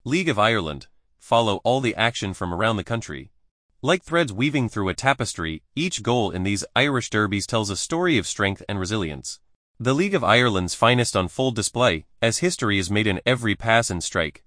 League of Ireland. Follow all the action from around the country. Like threads weaving through a tapestry, each goal in these Irish derbies tells a story of strength and resilience. The League of Ireland's finest on full display, as history is made in every pass and strike.